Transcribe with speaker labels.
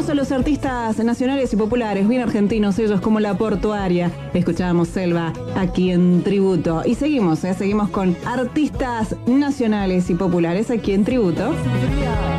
Speaker 1: a los artistas nacionales y populares, bien argentinos ellos, como La Portuaria. Escuchábamos Selva aquí en Tributo. Y seguimos con artistas nacionales y populares aquí en Tributo.